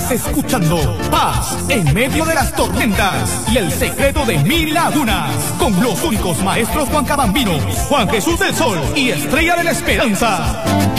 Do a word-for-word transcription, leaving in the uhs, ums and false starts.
Estás escuchando Paz en medio de las tormentas y el secreto de mil lagunas con los únicos maestros Juan Cabambino, Juan Jesús del Sol y Estrella de la Esperanza.